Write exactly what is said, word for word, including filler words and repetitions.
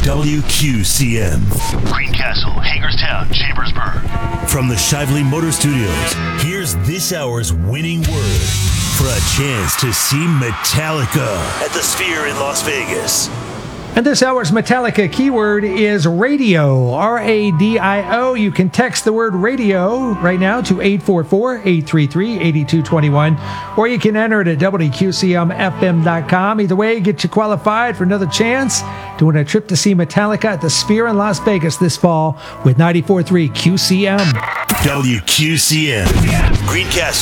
W Q C M. Greencastle, Hagerstown, Chambersburg. From the Shively Motor Studios, here's this hour's winning word for a chance to see Metallica at the Sphere in Las Vegas. And this hour's Metallica keyword is radio, R A D I O. You can text the word radio right now to eight four four, eight three three, eight two two one, or you can enter it at W Q C M F M dot com. Either way, get you qualified for another chance to win a trip to see Metallica at the Sphere in Las Vegas this fall with ninety-four point three Q C M. W Q C M, Greencastle.